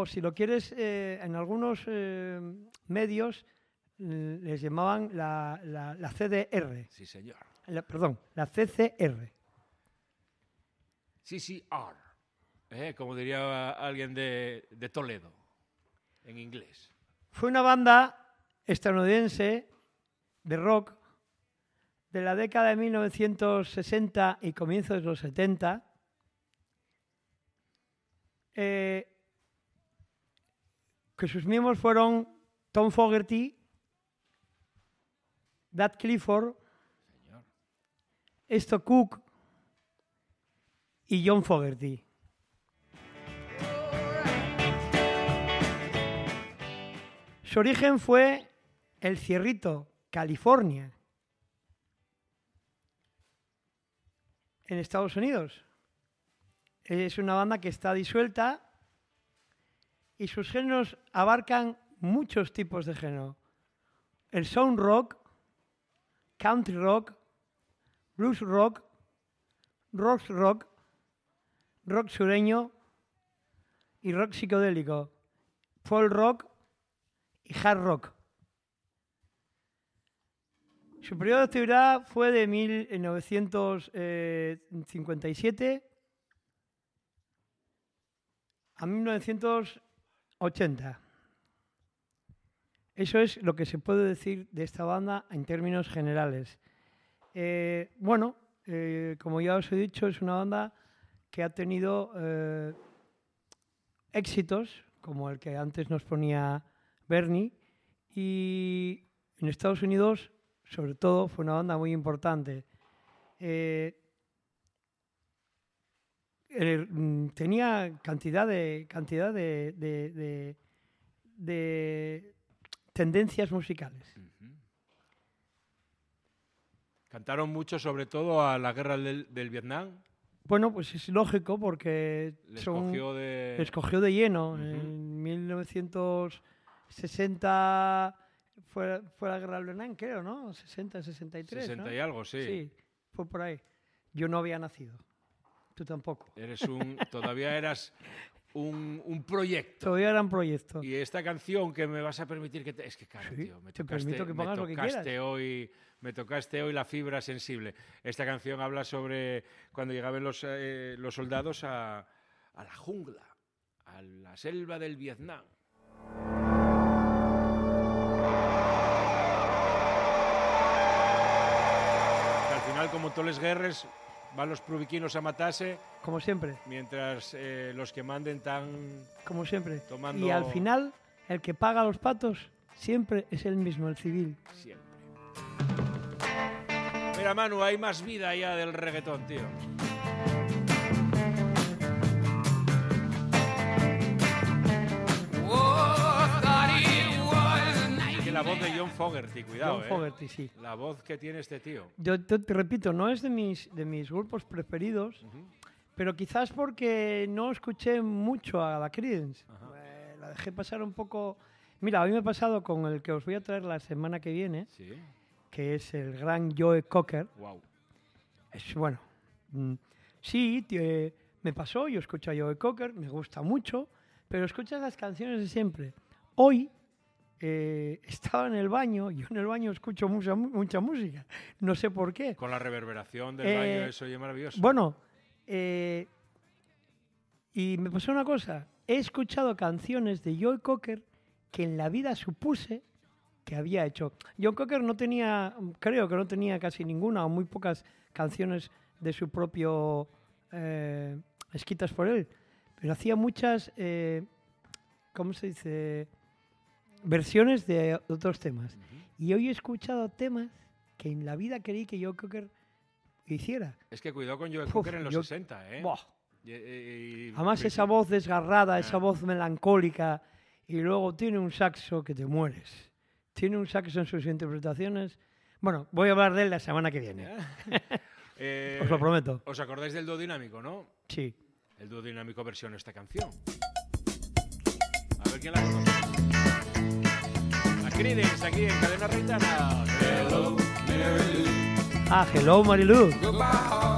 o si lo quieres, en algunos medios les llamaban la CDR. Sí, señor. Perdón, la CCR. CCR. Como diría alguien de Toledo, en inglés. Fue una banda estadounidense de rock de la década de 1960 y comienzos de los 70, que sus miembros fueron Tom Fogerty, Dad Clifford, Señor. Esto Cook y John Fogerty. Su origen fue El Cierrito, California, en Estados Unidos. Es una banda que está disuelta y sus géneros abarcan muchos tipos de género. El sound rock, country rock, blues rock, rock rock, rock sureño y rock psicodélico, folk rock y hard rock. Su periodo de actividad fue de 1957 a 1980. Eso es lo que se puede decir de esta banda en términos generales. Como ya os he dicho, es una banda que ha tenido éxitos, como el que antes nos ponía Bernie, y en Estados Unidos, sobre todo, fue una banda muy importante. Tenía cantidad de tendencias musicales. Cantaron mucho, sobre todo, a la guerra del Vietnam. Bueno, pues es lógico porque Les cogió de lleno. En 1960 fue la guerra del Vietnam, creo, ¿no? 60, 63, 60 ¿no? y algo, sí. Sí, fue por ahí. Yo no había nacido. Tú tampoco. Todavía eras un proyecto. Todavía era un proyecto. Y esta canción que me vas a permitir que... Es que, claro, sí, tío, te permito que pongas lo que quieras. Me tocaste hoy la fibra sensible. Esta canción habla sobre cuando llegaban los soldados a la jungla, a la selva del Vietnam. Al final, como todas las guerras, van los pruviquinos a matarse. Como siempre. Mientras los que manden tan... Como siempre. Tomando... Y al final, el que paga los patos siempre es el mismo, el civil. Siempre. Mira, Manu, hay más vida allá del reggaetón, tío. La voz de John Fogerty, cuidado. John Fogerty, sí. La voz que tiene este tío. Yo te repito, no es de mis grupos preferidos, pero quizás porque no escuché mucho a la Creedence. La dejé pasar un poco. Mira, hoy me he pasado con el que os voy a traer la semana que viene, ¿sí? Que es el gran Joe Cocker. Wow. Es bueno. Sí, me pasó, yo escucho a Joe Cocker, me gusta mucho, pero escuchas las canciones de siempre. Hoy estaba en el baño, yo en el baño escucho mucha música, no sé por qué. Con la reverberación del baño, eso oye maravilloso. Bueno, y me pasó una cosa, he escuchado canciones de Joe Cocker que en la vida supuse que había hecho. Joe Cocker creo que no tenía casi ninguna o muy pocas canciones de su propio escritas por él, pero hacía muchas, ¿cómo se dice?, versiones de otros temas. Y hoy he escuchado temas que en la vida creí que Joe Cocker hiciera. Es que cuidado con Joe Cocker en los 60, ¿eh? Además esa voz desgarrada, esa voz melancólica, y luego tiene un saxo que te mueres. Tiene un saxo en sus interpretaciones. Bueno, voy a hablar de él la semana que viene. Os lo prometo. ¿Os acordáis del dúo dinámico, no? Sí. El dúo dinámico versión esta canción. A ver quién la conoce. La Creedence aquí en Cadena Reitana. Hello, Mary Lou. Hello, Mary Lou. Goodbye.